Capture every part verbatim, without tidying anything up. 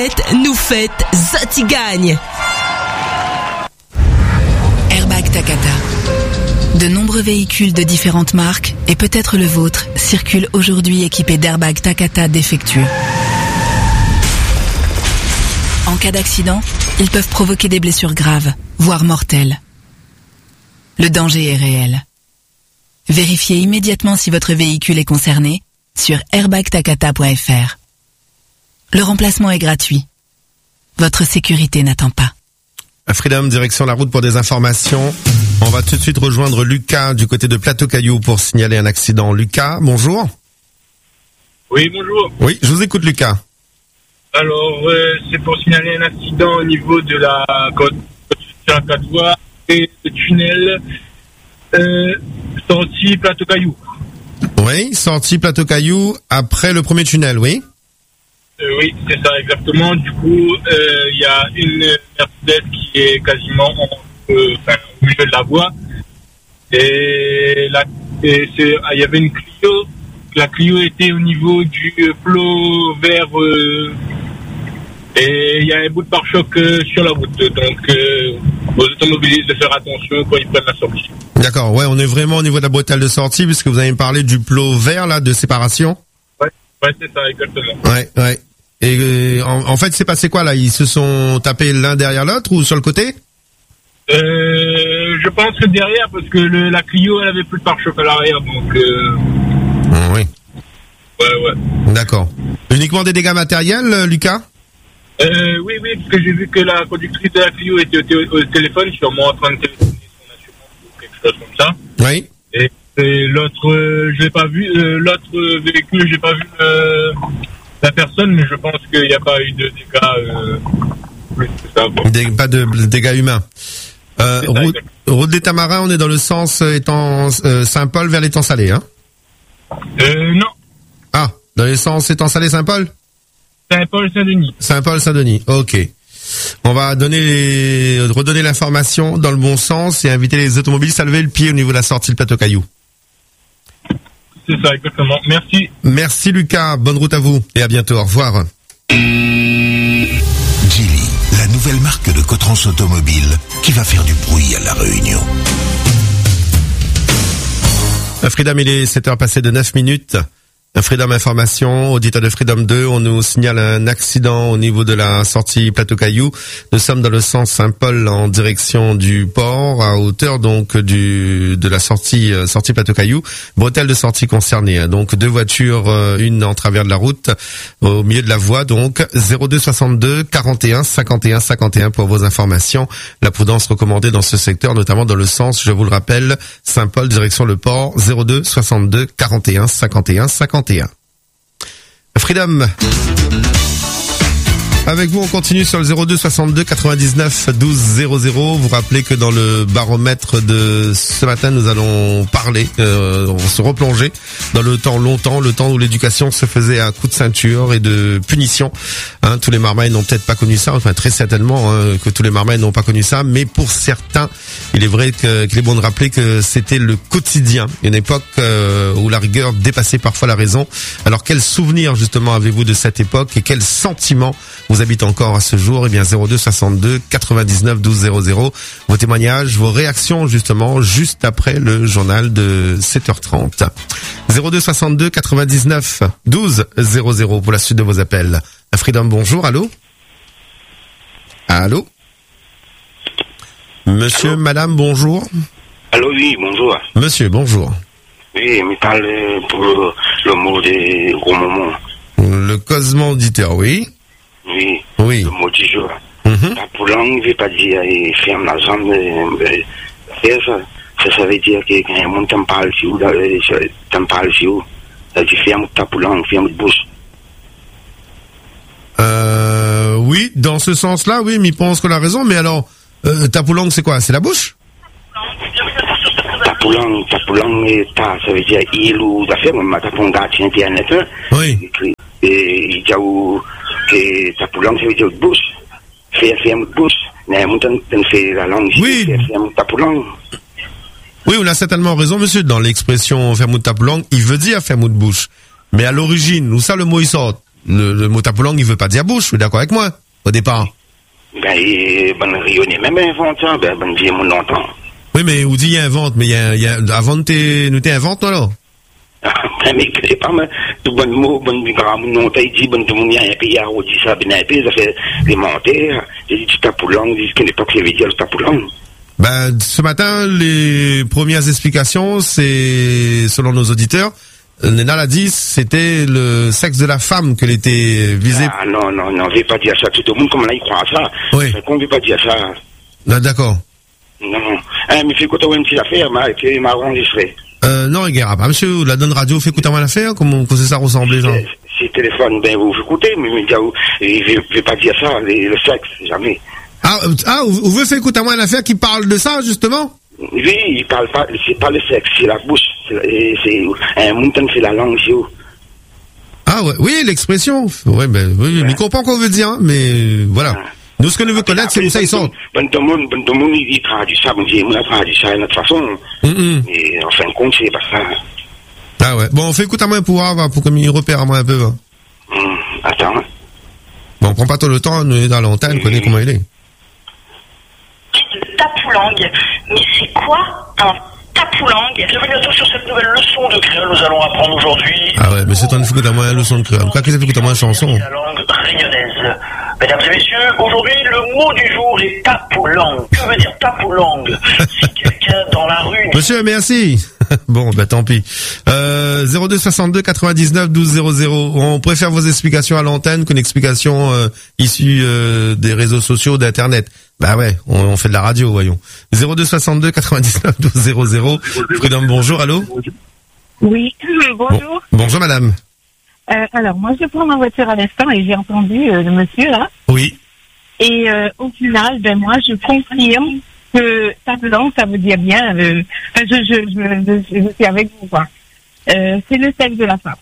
nous faites Zoti gagne. Airbag Takata. De nombreux véhicules de différentes marques, et peut-être le vôtre, circulent aujourd'hui équipés d'airbags Takata défectueux. En cas d'accident, ils peuvent provoquer des blessures graves, voire mortelles. Le danger est réel. Vérifiez immédiatement si votre véhicule est concerné sur airbag takata point f r. Le remplacement est gratuit. Votre sécurité n'attend pas. Freedom, direction la route pour des informations. On va tout de suite rejoindre Lucas du côté de Plateau-Caillou pour signaler un accident. Lucas, bonjour. Oui, bonjour. Oui, je vous écoute, Lucas. Alors, euh, c'est pour signaler un accident au niveau de la côte sur la plate-voie et le tunnel euh, sortie Plateau-Caillou. Oui, sortie Plateau-Caillou après le premier tunnel, oui. Euh, oui, c'est ça, exactement. Du coup, il euh, y a une Mercedes qui est quasiment en, euh, enfin, au milieu de la voie. Et il y avait une Clio. La Clio était au niveau du plot vert. Euh, et il y a un bout de pare-choc euh, sur la route. Donc, euh, aux automobilistes de faire attention quand ils prennent la sortie. D'accord, ouais, on est vraiment au niveau de la bretelle de sortie, puisque vous avez parlé du plot vert, là, de séparation. Ouais, ouais, c'est ça, exactement. Ouais, ouais. Et euh, en, en fait, c'est passé quoi là? Ils se sont tapés l'un derrière l'autre ou sur le côté? Euh, je pense que derrière, parce que le, la Clio, elle avait plus de pare-choc à l'arrière, donc. Euh... Mmh, oui. Ouais, ouais. D'accord. Uniquement des dégâts matériels, Lucas? Euh, oui, oui, parce que j'ai vu que la conductrice de la Clio était au, t- au téléphone, sûrement en train de téléphoner son assurance ou quelque chose comme ça. Oui. Et, et l'autre, euh, je l'ai pas vu. Euh, l'autre véhicule, j'ai pas vu. Euh, la personne, mais je pense qu'il n'y a pas eu de dégâts euh, plus que ça. Bon. Des, pas de dégâts humains. Euh, ça, route, route des Tamarins, on est dans le sens étang euh, Saint-Paul vers l'étang Salé, hein? Euh, non. Ah, dans le sens étang Salé Saint-Paul? Saint-Paul Saint-Denis. Saint-Paul Saint-Denis. Ok. On va donner les, redonner l'information dans le bon sens et inviter les automobilistes à lever le pied au niveau de la sortie de Plateau-Caillou. C'est ça, exactement. Merci. Merci Lucas, bonne route à vous et à bientôt, au revoir. Geely, la nouvelle marque de Cotrans Automobile qui va faire du bruit à La Réunion. Freedom, il est sept heures passées de neuf minutes. Freedom Information, auditeur de Freedom deux, on nous signale un accident au niveau de la sortie Plateau-Caillou. Nous sommes dans le sens Saint-Paul en direction du port, à hauteur donc du de la sortie sortie Plateau-Caillou. Bretelle de sortie concernée. Donc deux voitures, une en travers de la route, au milieu de la voie. Donc zéro deux soixante-deux quarante et un cinquante et un cinquante et un pour vos informations. La prudence recommandée dans ce secteur, notamment dans le sens, je vous le rappelle, Saint-Paul direction le port, zéro deux soixante-deux quarante et un cinquante et un cinquante et un. Freedom. Avec vous, on continue sur le zéro deux soixante-deux quatre-vingt-dix-neuf douze zéro zéro. Vous rappelez que dans le baromètre de ce matin, nous allons parler, euh, on va se replonger dans le temps longtemps, le temps où l'éducation se faisait à coups de ceinture et de punition. Hein, tous les marmailles n'ont peut-être pas connu ça, enfin très certainement hein, que tous les marmailles n'ont pas connu ça, mais pour certains, il est vrai que, qu'il est bon de rappeler que c'était le quotidien, une époque euh, où la rigueur dépassait parfois la raison. Alors quel souvenir justement avez-vous de cette époque et quel sentiment vous habite encore à ce jour? Eh bien zéro deux soixante-deux quatre-vingt-dix-neuf douze zéro zéro. Vos témoignages, vos réactions justement juste après le journal de sept heures trente. zéro deux soixante-deux quatre-vingt-dix-neuf douze zéro zéro pour la suite de vos appels. Freedom, bonjour, allô? Allô? Monsieur, allô? Madame, bonjour. Allô, oui, bonjour. Monsieur, bonjour. Oui, mais parle pour le, le mot des gros moments. Le cosmo auditeur, oui. Oui, oui. Le mot du jour. Mm-hmm. La poulang ne veut pas dire eh, ferme la jambe. Eh, eh, ça, ça, ça veut dire que quand il y a un temps parle sur t'en parle sur ça dit ferme ta poulang, ferme de bouche. Euh, oui, dans ce sens-là, oui, mais il pense qu'on a raison, mais alors, euh, ta poulang, c'est quoi? C'est la bouche? Ta poulang, ta poulang, ta, ça veut dire il ou d'affaires, mais ta poulang, tu internet. Oui. Et il y a où, que ta poulang, ça veut dire bouche. Faire ferme de bouche. Mais mon temps, fait la langue, oui. Faire ferme ta poulang. Oui, on a certainement raison, monsieur, dans l'expression ferme ta poulang, il veut dire ferme de bouche. Mais à l'origine, où ça le mot il sort? le, le mot tapulang, il veut pas dire bouche, vous êtes d'accord avec moi, au départ? Ben, et, ben, rayonner, même inventant, ben, ben, j'ai mon entend. Oui, mais vous dites invente, mais il y a, il y a, avant de t'es, nous t'es invente, non, alors? Ben, mais, c'est pas, mais, tout bon mot, bon, grand, non, t'as dit, bon, tout le monde y a un pays à redire ça, ben, un pays, ça fait alimentaire, j'ai dit, tapulang, j'ai dit, qu'à l'époque, ça veut dire le tapulang. Ben, ce matin, les premières explications, c'est, selon nos auditeurs, Néna l'a dit, c'était le sexe de la femme qu'elle était visée. Ah, non, non, non, je vais pas dire ça. Tout le monde, comme là, il croit à ça. Oui. On ne veut pas dire ça. Ah, d'accord. Non, non. Hein, mais fais écouter une petite affaire, ma, qui m'a enregistré. Euh, non, regarde, pas, monsieur, la donne radio fait écouter moi l'affaire, comment, comment ça ressemblait, genre? Si le téléphone, ben, vous écoutez, mais, mais, je ne vais pas dire ça, le, le sexe, jamais. Ah, ah, vous vous faire écouter moi l'affaire qui parle de ça, justement? Oui, il parle pas, c'est pas le sexe, c'est la bouche, c'est, c'est, un montant, c'est la langue, c'est où. Ah ouais, oui, l'expression. Ouais, ben, oui, ouais. Je comprends qu'on veut dire, hein, mais voilà. Ah. Nous, ce que nous veut connaître, c'est où ça ils sont. Ben, tout le monde, ben, tout le monde, il traduit ça, ben, il a traduit ça de notre façon. Mm-hmm. Mais, en fin de compte, c'est pas ça. Ah ouais. Bon, on fait écoute à moi pour voir, pour qu'on m'y repère à moi un peu, hein. Hum, attends. Bon, on prend pas tout le temps, nous, dans l'antenne, on mmh. connaît comment il est. Tapulang. Mais c'est quoi un tapulang? Bienvenue à tous sur cette nouvelle leçon de créole. Nous allons apprendre aujourd'hui. Ah ouais, mais c'est un écoute à moi une leçon de créole. Pourquoi que c'est écoute à moi une chanson? La langue rayonnaise. Mesdames et messieurs, aujourd'hui, le mot du jour est tapulang. Que veut dire tapulang? Si quelqu'un dans la rue... Monsieur, merci. Bon, bah tant pis. Euh, zéro deux soixante-deux quatre-vingt-dix-neuf douze zéro zéro. On préfère vos explications à l'antenne qu'une explication euh, issue euh, des réseaux sociaux, d'internet. Bah ouais, on, on fait de la radio, voyons. zéro deux soixante-deux quatre-vingt-dix-neuf douze zéro zéro. Prud'homme, bonjour, allô? Oui, bonjour. Bon, bonjour madame. Euh, alors, moi je prends ma voiture à l'instant et j'ai entendu euh, le monsieur là. Oui. Et euh, au final, ben moi je confirme que tapulang, ça veut dire bien, euh, je, je, je, je, je suis avec vous, quoi. Euh, c'est le sexe de la femme.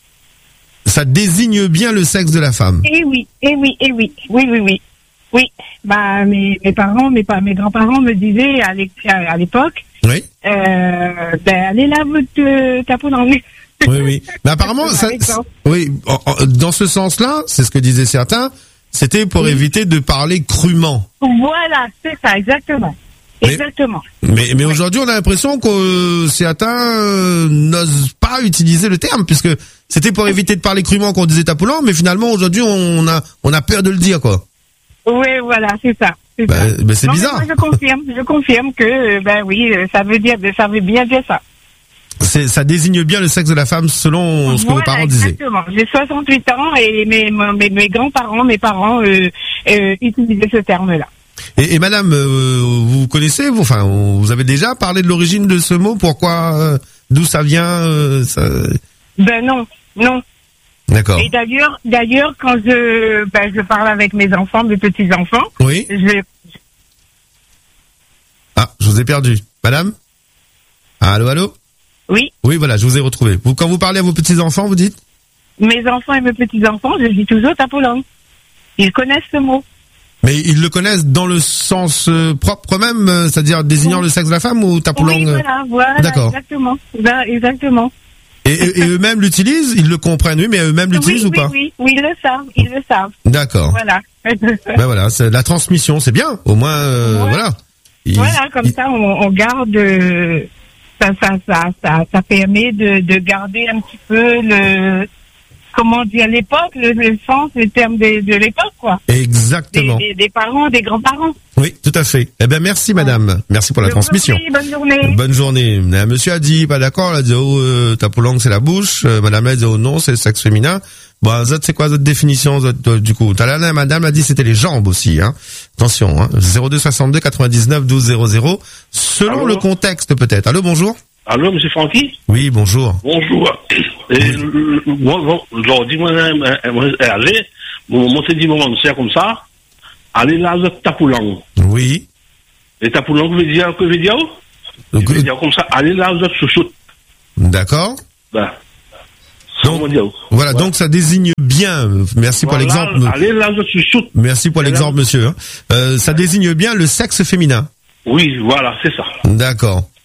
Ça désigne bien le sexe de la femme. Eh oui, eh oui, eh oui, oui, oui, oui. Oui, bah mes, mes parents, mes, mes grands-parents me disaient à l'époque, oui. euh, ben allez là votre tapulang. Oui, oui. Mais apparemment, ça, oui, dans ce sens-là, c'est ce que disaient certains, c'était pour oui. éviter de parler crûment. Voilà, c'est ça, exactement. Mais, exactement. Mais, mais oui. Aujourd'hui, on a l'impression que euh, certains euh, n'osent pas utiliser le terme, puisque c'était pour éviter de parler crûment qu'on disait tapulang, mais finalement, aujourd'hui, on a, on a peur de le dire, quoi. Oui, voilà, c'est ça. C'est ben, ça. Ben c'est non, bizarre. Moi, je confirme, je confirme que, ben oui, ça veut dire, ça veut bien dire ça. C'est, ça désigne bien le sexe de la femme selon ce que voilà, vos parents disaient. Exactement. J'ai soixante-huit ans et mes, mes, mes grands-parents, mes parents euh, euh, utilisaient ce terme-là. Et, et madame, euh, vous connaissez, vous, enfin, vous avez déjà parlé de l'origine de ce mot? Pourquoi, euh, d'où ça vient euh, ça... Ben non, non. D'accord. Et d'ailleurs, d'ailleurs, quand je, ben, je parle avec mes enfants, mes petits-enfants, oui. je... Ah, je vous ai perdu. Madame? Allô, allô? Oui. Oui, voilà, je vous ai retrouvé. Vous, quand vous parlez à vos petits-enfants, vous dites? Mes enfants et mes petits-enfants, je dis toujours tapulang. Ils connaissent ce mot. Mais ils le connaissent dans le sens euh, propre même, euh, c'est-à-dire désignant oui. le sexe de la femme ou tapulang? Oui, voilà, voilà. D'accord. Exactement. Ben, exactement. Et, et, et eux-mêmes l'utilisent? Ils le comprennent, oui, mais eux-mêmes l'utilisent oui, ou pas? Oui, oui, oui, ils le savent, ils le savent. D'accord. Voilà. Ben voilà, c'est la transmission, c'est bien. Au moins, euh, ouais. voilà. Ils, voilà, comme ils... ça, on, on garde... Euh, Ça, ça, ça, ça, ça permet de, de garder un petit peu le, comment dire, l'époque, le, le sens, le terme de, de l'époque, quoi. Exactement. Des, des, des parents, des grands-parents. Oui, tout à fait. Eh ben, merci, madame. Merci pour la Je transmission. Prie, bonne journée. Bonne journée. Monsieur a dit, pas d'accord, elle a dit, oh, euh, tapulang, c'est la bouche. Euh, madame a dit, oh non, c'est le sexe féminin. Bon, ça, c'est quoi votre définition, zot, du coup? T'as là, madame a dit, c'était les jambes aussi, hein. Attention, hein. zéro deux soixante-deux quatre-vingt-dix-neuf douze zéro zéro. Selon Allô? Le contexte, peut-être. Allô, bonjour? Allô, monsieur Francky? Oui, bonjour. Bonjour. Et, bon, bon, dis-moi, allez, moi, c'est dit, moi, c'est comme ça. Allez là, le tapulang. Oui. Et tapulang, veut dire, que veut dire? Donc, veut dire comme ça, allez là, le chouchoute. D'accord. Ben. Donc, voilà, ouais. Donc ça désigne bien. Merci voilà, pour l'exemple. Allez là, je suis chouette. Merci pour l'exemple, là, monsieur. Euh, ça désigne bien le sexe féminin. Oui, voilà, c'est ça. D'accord.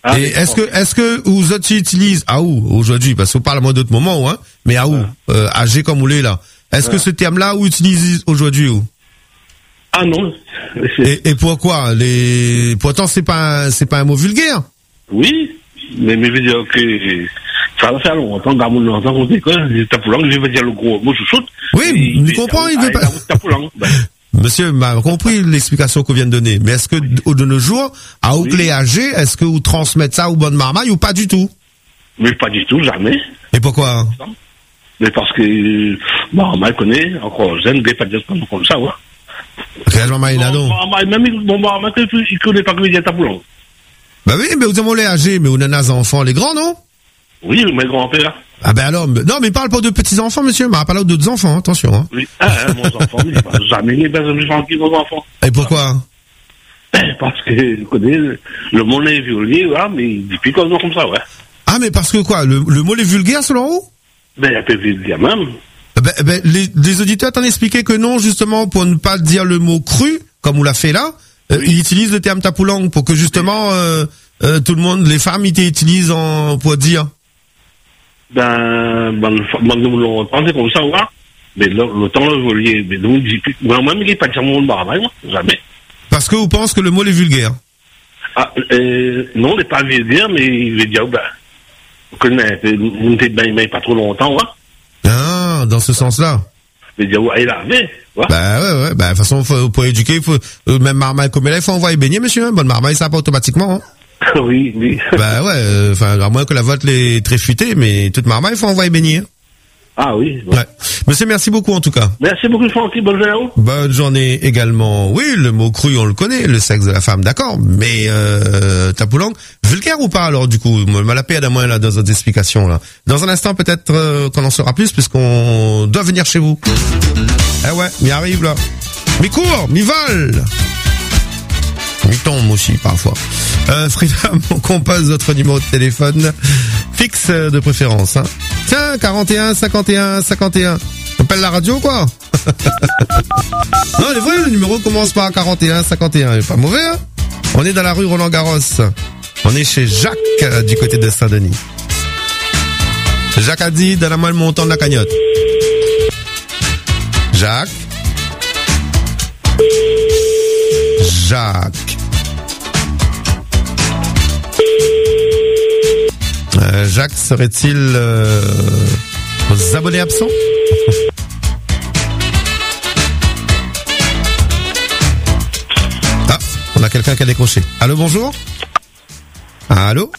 Ah, Et est-ce que, est-ce que vous autres utilisez, ah où, aujourd'hui, parce qu'on parle à moins d'autres moments, hein, mais à où, Ouais. euh, âgé comme vous l'êtes là. Est-ce Ouais. que ce terme-là, vous utilisez aujourd'hui, ou? Ah non. Et, et pourquoi? Les, pourtant, c'est pas, un- c'est pas un mot vulgaire. Oui, mais, mais je veux dire que ça va faire longtemps, dans mon longtemps qu'on déconne, les tapoulangs, je veux dire le gros mot chouchoute. Oui, je comprends, il veut pas. Tapoulang. Ben, Monsieur m'a compris l'explication qu'on vient de donner, mais est-ce que, de, de nos jours, à où Oui. que les âgés, est-ce que vous transmettez ça aux bonnes marmailles ou pas du tout? mais pas du tout, jamais. Et pourquoi? Mais parce que, bon, mal connaît, encore jeune, il ne pas dire comme ça, ouais. Quelle marmaille là, non? Bon, bah, même, bon, bah, maintenant, il ne connaît pas que les tapoulangs. Bah oui, mais vous avez les âgés, mais vous avez des enfants, les grands, non? Oui, mes grands-pères. Ah ben alors, mais- non, mais parle pas de petits-enfants, monsieur, mais parle d'autres enfants, attention, hein. Oui, ah, hein, mon enfant, il ne parle jamais les personnes qui mon enfant. Et pourquoi? Parce que, je connais, le monde est violé, voilà, mais depuis qu'on est comme ça, ouais. Ah, mais parce que quoi, le, le mot est vulgaire, selon vous? Ben, un peu vulgaire même. Ben, ben, les, les auditeurs t'ont expliqué que non, justement, pour ne pas dire le mot cru, comme on l'a fait là, euh, ils utilisent le terme tapoulang pour que justement, euh, euh, tout le monde, les femmes, ils t'utilisent en, pour dire. Ben, ben, ben, nous l'avons pensé comme ça, ouais. Mais le, le temps a évolué. Mais nous, depuis, moi-même, il n'est pas dire mon barrage, jamais. Parce que vous pensez que le mot est vulgaire. Ah, euh, non, il n'est pas vulgaire, mais il veut dire, ben, que nous n'était ben, mais pas trop longtemps, ouais. Ah, dans ce sens-là. Il veut dire, ouais, il avait, ouais. Bah ouais, ouais, bah, de toute façon, faut, pour éduquer, il faut, euh, même marmaille comme elle est, il faut envoyer baigner, monsieur, hein. Bonne marmaille, ça pas automatiquement, hein. Oui, oui. Bah ouais, enfin, à moins que la vôtre l'ait très futée, mais toute marmaille, il faut envoyer baigner, hein. Ah oui. Ouais. Ouais. Monsieur, merci beaucoup en tout cas. Merci beaucoup, Francky. Bonne journée à vous. Bonne journée également. Oui, le mot cru, on le connaît, le sexe de la femme, d'accord. Mais euh, tapoulang, vulgaire ou pas alors du coup? Me la paix à moins là dans votre explication là. Dans un instant peut-être euh, qu'on en saura plus puisqu'on doit venir chez vous. Eh ouais, m'y arrive là. Mi court, mi vole. Mi tombe aussi parfois. Euh, Frida, on compose votre numéro de téléphone fixe de préférence. Hein. Tiens, quarante et un, cinquante et un, cinquante et un. On appelle la radio quoi? Non, c'est vrai, le numéro commence par quarante et un, cinquante et un. Il est pas mauvais, hein? On est dans la rue Roland-Garros. On est chez Jacques, euh, du côté de Saint-Denis. Jacques a dit, donne-moi le montant de la cagnotte. Jacques. Jacques. Euh, Jacques serait-il euh, aux abonnés absents? Ah, on a quelqu'un qui a décroché. Allô, bonjour? Allô?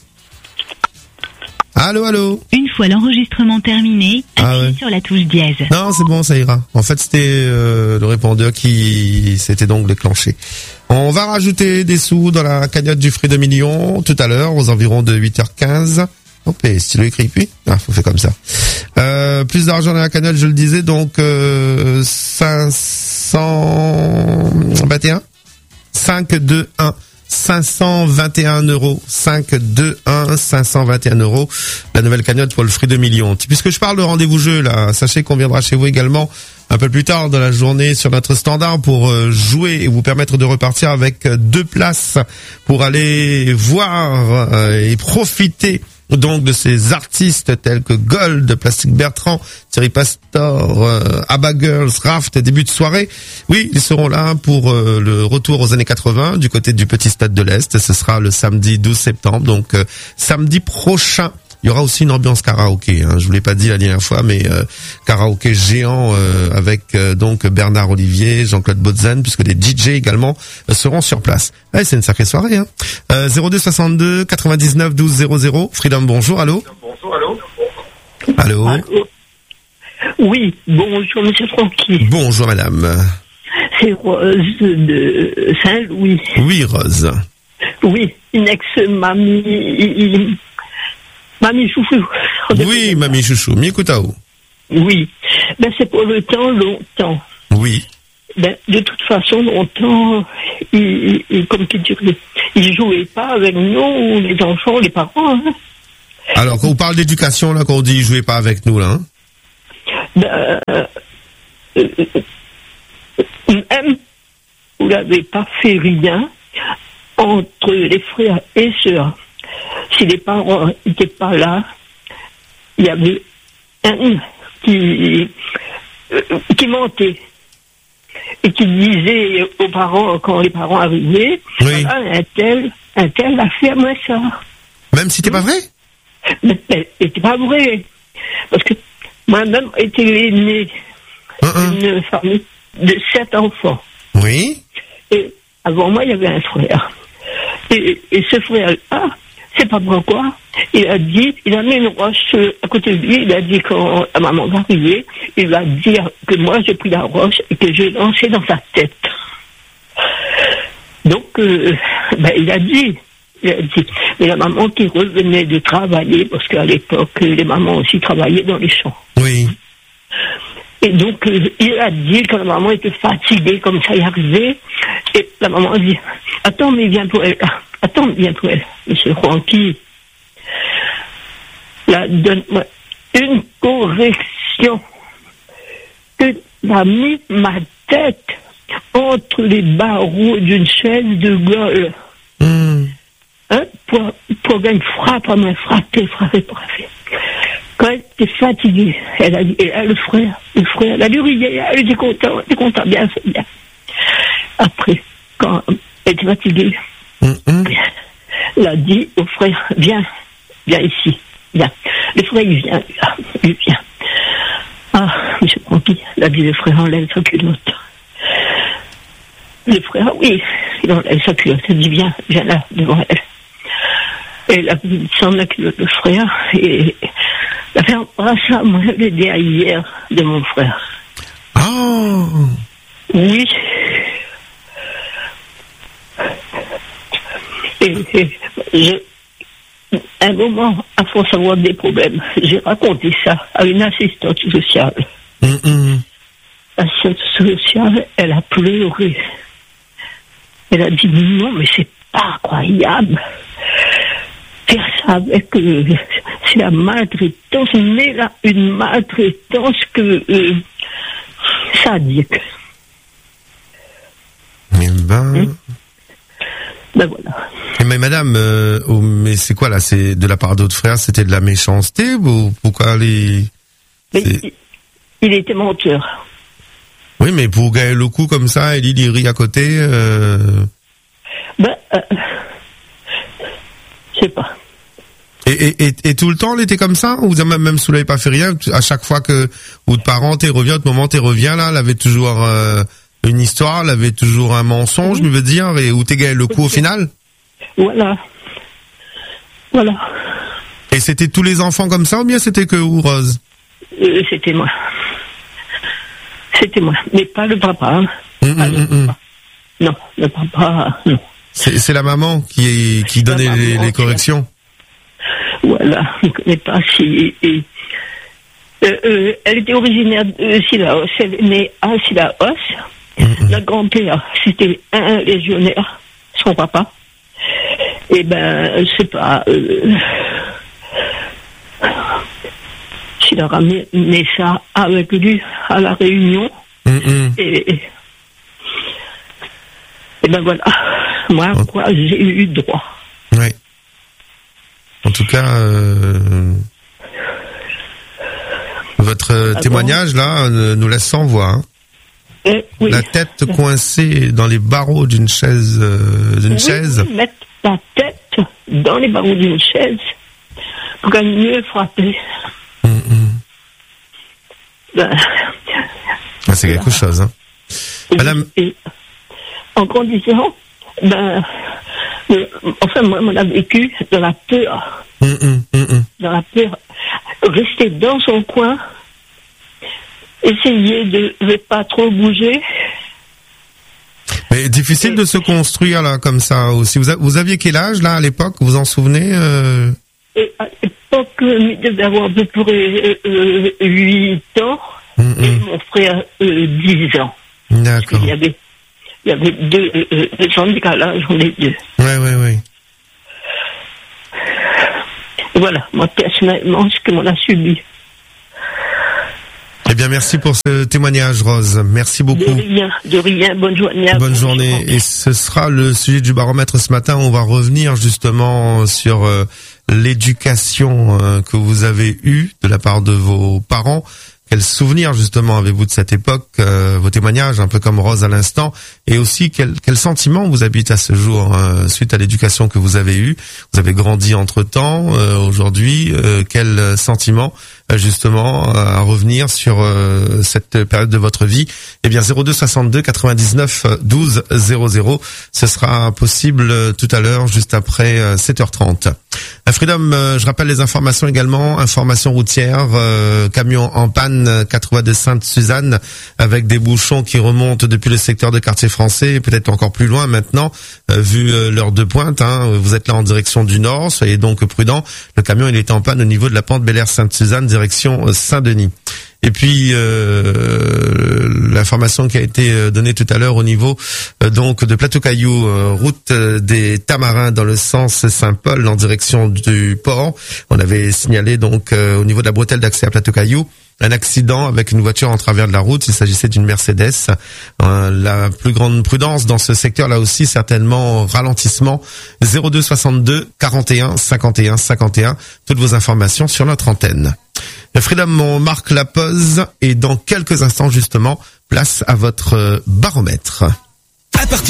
Allô, allô? Une fois l'enregistrement terminé, Ah appuyez ouais. sur la touche dièse. Non, c'est bon, ça ira. En fait, c'était euh, le répondeur qui s'était donc déclenché. On va rajouter des sous dans la cagnotte du fruit de millions tout à l'heure, aux environs de huit heures quinze. Hop, et stylo écrit puis. Ah, faut faire comme ça. Euh, plus d'argent dans la cagnotte, je le disais, donc euh, cinq cent vingt et un cinq deux un cinq cent vingt et un euros. cinq deux un cinq cent vingt et un euros. La nouvelle cagnotte pour le fruit de millions. Puisque je parle de rendez-vous jeu, là, sachez qu'on viendra chez vous également un peu plus tard dans la journée sur notre standard pour euh, jouer et vous permettre de repartir avec euh, deux places pour aller voir euh, et profiter donc de ces artistes tels que Gold, Plastique Bertrand, Thierry Pastor, euh, Abba Girls, Raft, début de soirée. Oui, ils seront là pour euh, le retour aux années quatre-vingts du côté du Petit Stade de l'Est. Ce sera le samedi douze septembre, donc euh, samedi prochain. Il y aura aussi une ambiance karaoké, hein. Je vous l'ai pas dit la dernière fois, mais euh, karaoké géant euh, avec euh, donc Bernard Olivier, Jean-Claude Botzen, puisque des D J également euh, seront sur place. Ouais, c'est une sacrée soirée. Hein. Euh, zéro deux soixante-deux quatre-vingt-dix-neuf douze zéro zéro. Freedom, bonjour, allô. Bonjour, allô. Allô. Allô. Oui, bonjour Monsieur Francky. Bonjour madame. C'est Rose de Saint-Louis. Oui, Rose. Oui, une ex-mamie. Mamie Chouchou. Oui, mamie Chouchou. Mikutao. Oui. Ben, c'est pour le temps longtemps. Oui. Ben, de toute façon, longtemps, il, il, comme tu dirais, il jouait pas avec nous, les enfants, les parents. Hein. Alors, quand on parle d'éducation, là, quand on dit jouez pas avec nous, là, hein? Ben, euh, euh, même, vous n'avez pas fait rien entre les frères et sœurs. si les parents n'étaient pas là, il y avait un qui, euh, qui mentait et qui disait aux parents, quand les parents arrivaient, oui. voilà, un tel, un tel a fait moi ça. Même si c'était pas vrai? Mais c'était pas vrai. Parce que moi-même était né d'une famille de sept enfants. Oui. Et avant moi, il y avait un frère. Et, et ce frère-là, c'est pas pourquoi, il a dit, il a mis une roche à côté de lui, il a dit quand la maman va arriver, il va dire que moi j'ai pris la roche et que j'ai lancé dans sa tête. Donc, euh, ben, il a dit, il a dit, mais la maman qui revenait de travailler, parce qu'à l'époque, les mamans aussi travaillaient dans les champs. Oui. Et donc, euh, il a dit que la maman était fatiguée, comme ça y arrivait. Et la maman a dit, attends, mais viens pour elle. Attends, viens pour elle. Monsieur Francky, là, donne-moi une correction. Que t'as mis ma tête entre les barreaux d'une chaise de gueule. Mmh. Hein, pour, pour qu'elle frappe, elle m'a frappé, frappé, frappé. Quand elle était fatiguée, elle a dit, et là, le frère, le frère, elle a dit, oui, elle était contente, elle était contente, bien, c'est bien. Après, quand elle était fatiguée, mmh. elle a dit au frère, viens, viens ici, viens. Le frère, il vient, il vient. Ah, monsieur Francky, elle a dit, le frère enlève sa culotte. Le frère, oui, il enlève sa culotte, elle dit, viens, viens là, devant elle. Et elle a descendu la culotte de frère, et elle a fait embrasser à moi le derrière de mon frère. Oh! Oui. Et, et je, un moment, à force d'avoir des problèmes, j'ai raconté ça à une assistante sociale. Mm-mm. L'assistante sociale, elle a pleuré. Elle a dit, non, mais c'est pas incroyable. Faire ça avec, euh, c'est la maltraitance, mais là, une maltraitance que, euh, sadique. Eh ben... Hum? Ben voilà. Mais madame, euh, oh, mais c'est quoi là? C'est de la part d'autres frères, c'était de la méchanceté ou pourquoi les... Mais il, il était menteur. Oui, mais pour gagner le coup comme ça, il il rit à côté... Euh... Ben, euh, je sais pas. Et, et, et, et tout le temps, elle était comme ça? Ou vous avez même, même si vous n'avez pas fait rien, à chaque fois que votre parent t'es revient, au moment t'es revient là, elle avait toujours euh, une histoire, elle avait toujours un mensonge, je veux dire, et où t'es gagné le coup au final? Voilà. Voilà. Et c'était tous les enfants comme ça ou bien c'était que vous, Rose? euh, C'était moi. C'était moi. Mais pas le papa. Hein. Mmh, pas mmh, le mmh. papa. Non, le papa, non. C'est, c'est la maman qui, qui donnait maman, les, les corrections? Voilà, je ne connais pas si... Et, euh, euh, elle était originaire de Sillaos, elle est née à Sillaos. Mmh. La grand-père, c'était un légionnaire, son papa. Et ben, je sais pas... Euh, il a ramené ça avec lui à la Réunion. Mmh. Et, et ben voilà, moi, oh. quoi, j'ai eu droit. Oui. En tout cas, euh, votre ah témoignage, bon. là, nous laisse sans voix. Hein. Euh, oui. La tête coincée dans les barreaux d'une chaise. Euh, d'une oui, chaise. Mettre la tête dans les barreaux d'une chaise pour qu'elle mieux frapper. Mmh. Ben, ah, c'est quelque chose. Hein. Et, Madame. Et, en grandissant, ben, euh, enfin, moi, on a vécu dans la peur. Mmh, mmh, mmh. Dans la peur. Rester dans son coin, essayer de ne pas trop bouger. Mais difficile et, de se construire là comme ça aussi. Vous, a, vous aviez quel âge là à l'époque? Vous vous en souvenez euh... Et à l'époque, il devait avoir à peu près euh, huit ans mmh, et mmh. mon frère euh, dix ans. D'accord. Il y avait, il y avait deux, euh, deux ans de décalage, on est deux. Ouais, ouais, ouais. Et voilà, moi personnellement, ce que l'on a subi. Eh bien, merci pour ce témoignage, Rose. Merci beaucoup. De rien, de rien. Bonne journée. Bonne journée. Et ce sera le sujet du baromètre ce matin. On va revenir justement sur euh, l'éducation euh, que vous avez eue de la part de vos parents. Quels souvenirs justement avez-vous de cette époque, euh, vos témoignages, un peu comme Rose à l'instant, et aussi quel, quel sentiment vous habite à ce jour euh, suite à l'éducation que vous avez eue. Vous avez grandi entre-temps, euh, aujourd'hui, euh, quel sentiment euh, justement à revenir sur euh, cette période de votre vie? Eh bien zéro deux soixante-deux quatre-vingt-dix-neuf douze zéro zéro, ce sera possible euh, tout à l'heure, juste après euh, sept heures trente. Un Freedom, euh, je rappelle les informations également, information routière, euh, camion en panne, quatre voies de Sainte-Suzanne, avec des bouchons qui remontent depuis le secteur de Quartier Français, peut-être encore plus loin maintenant, euh, vu euh, l'heure de pointe, hein, vous êtes là en direction du nord, soyez donc prudents, le camion il est en panne au niveau de la pente Bel Air Sainte-Suzanne, direction euh, Saint-Denis. Et puis euh, l'information qui a été donnée tout à l'heure au niveau euh, donc de Plateau Caillou, euh, route euh, des Tamarins dans le sens Saint-Paul en direction du port. On avait signalé donc euh, au niveau de la bretelle d'accès à Plateau Caillou un accident avec une voiture en travers de la route. Il s'agissait d'une Mercedes. Euh, la plus grande prudence dans ce secteur, là aussi certainement ralentissement. zéro deux soixante-deux quarante et un cinquante et un cinquante et un. Toutes vos informations sur notre antenne. Le Freedom, on marque la pause et dans quelques instants justement, place à votre baromètre. À partir